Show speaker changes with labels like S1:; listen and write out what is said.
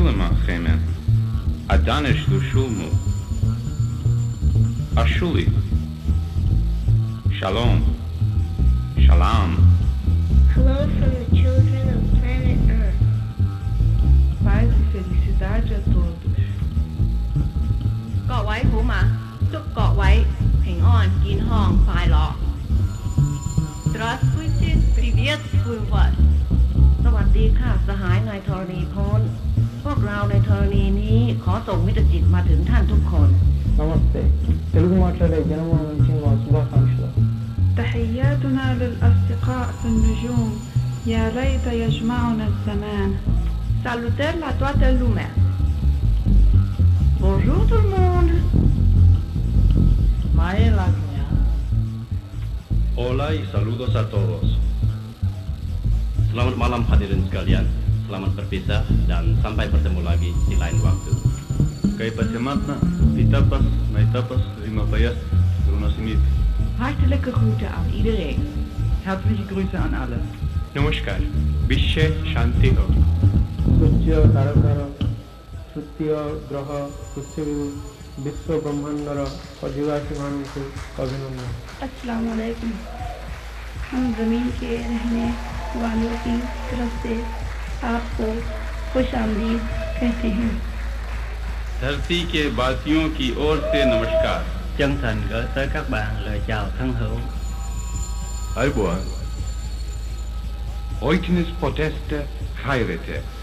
S1: Ashulema Chemen, Adanesh Lushulmu, Ashuli, Shalom, Shalom.
S2: Hello from the children of planet Earth.
S3: Paz e felicidade a todos.
S4: 各位好嘛，祝各位平安、健康、快樂。Здравствуйте, приветствую вас.
S5: สวัสดีค่ะสหายในธรณีพ้นพวกเราในธรณีนี้ขอส่งมิตรจิตมาถึงท่านทุกคน
S6: నమస్తే తెలుగు మాట్లాడే జనముల నుంచి మా శుభాకాంక్షలు
S3: تحياتنا للأصدقاء في النجوم يا ليت يجمعنا الزمان.
S4: Salutări la toată lumea.
S5: Bonjour tout le monde.
S6: మాయేలాగ్ఞ
S7: Hola y saludos a todos. Selamat malam hadirin sekalian. Selamat berpisah dan sampai bertemu lagi di lain waktu.
S1: Kay Pasematna, Pitapas, Maitapas, Rimapayas, Runasimit.
S5: Hartelijke groeten aan iedereen.
S6: herzliche Grüße an alle
S1: Namaskar. Bishe Shanti Ho.
S6: সূর্য তারকার ତୃତୀୟ ଗ୍ରହ ପୃଥିବୀ ବିଶ୍ୱ ବ୍ରହ୍ମାଣ୍ଡର ଅଧିବାସୀମାନଙ୍କୁ ଅଭିନନ୍ଦନ
S2: अस्सलाम वालेकुम। हम ज़मीन के रहने वालों की तरफ से आपको खुश आमदीद कहते हैं।
S1: धरती के वासियों की ओर से नमस्कार.
S7: Chân thành gửi tới các bạn lời chào thân hữu.
S1: Aybuan. Oiknis poteste hairete.